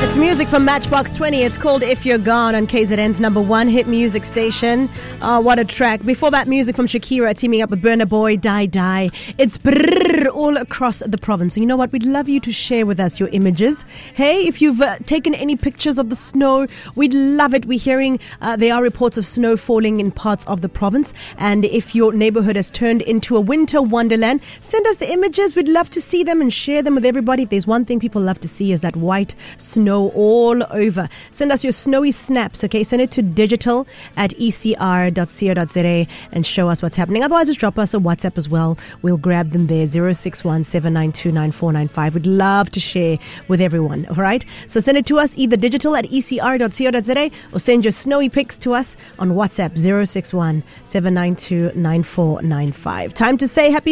It's music from Matchbox 20. It's called If You're Gone on KZN's number one hit music station. What a track. Before that, music from Shakira teaming up with Burna Boy, Die Die. It's brrr all across the province. And you know what? We'd love you to share with us your images. Hey, if you've taken any pictures of the snow, we'd love it. We're hearing there are reports of snow falling in parts of the province. And if your neighborhood has turned into a winter wonderland, send us the images. We'd love to see them and share them with everybody. If there's one thing people love to see is that white snow all over. Send us your snowy snaps, okay? Send it to digital@ecr.co.za and show us what's happening. Otherwise, just drop us a WhatsApp as well. We'll grab them there, 061-792-9495. We'd love to share with everyone, all right? So send it to us, either digital@ecr.co.za or send your snowy pics to us on WhatsApp, 061-792-9495. Time to say happy